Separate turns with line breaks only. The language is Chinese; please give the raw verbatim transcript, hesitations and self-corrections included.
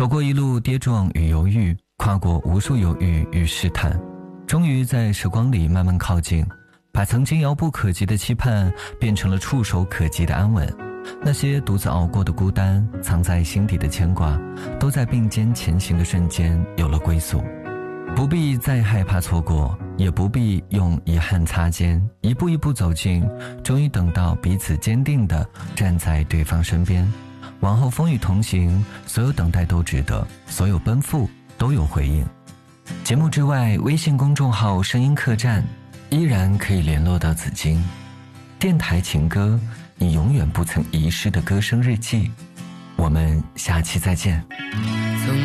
走过一路跌撞与犹豫，跨过无数犹豫与试探，终于在时光里慢慢靠近，把曾经遥不可及的期盼变成了触手可及的安稳。那些独自熬过的孤单，藏在心底的牵挂，都在并肩前行的瞬间有了归宿。不必再害怕错过，也不必用遗憾擦肩，一步一步走近，终于等到彼此坚定地站在对方身边。往后风雨同行，所有等待都值得，所有奔赴都有回应。节目之外，微信公众号声音客栈依然可以联络到紫金。电台情歌，你永远不曾遗失的歌声日记。我们下期再见。